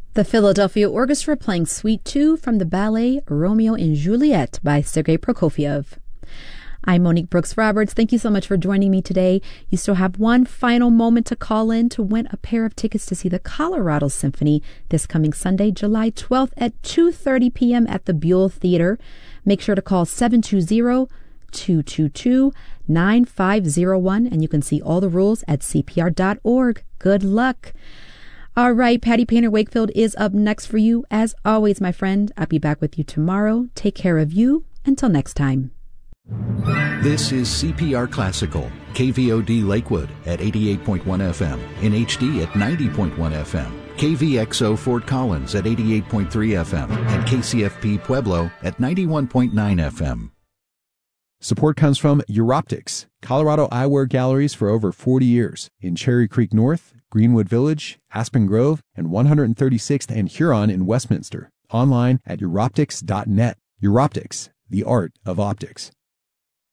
The Philadelphia Orchestra playing Suite 2 from the ballet Romeo and Juliet by Sergei Prokofiev. I'm Monique Brooks Roberts. Thank you so much for joining me today. You still have one final moment to call in to win a pair of tickets to see the Colorado Symphony this coming Sunday, July 12th at 2:30 p.m. at the Buell Theater. Make sure to call 720-222-9501, and you can see all the rules at cpr.org. Good luck. All right, Patty Painter Wakefield is up next for you. As always, my friend, I'll be back with you tomorrow. Take care of you. Until next time. This is CPR Classical, KVOD Lakewood at 88.1 FM, in HD at 90.1 FM, KVXO Fort Collins at 88.3 FM, and KCFP Pueblo at 91.9 FM. Support comes from Europtics, Colorado eyewear galleries for over 40 years in Cherry Creek North, Greenwood Village, Aspen Grove, and 136th and Huron in Westminster. Online at Europtics.net. Europtics, the art of optics.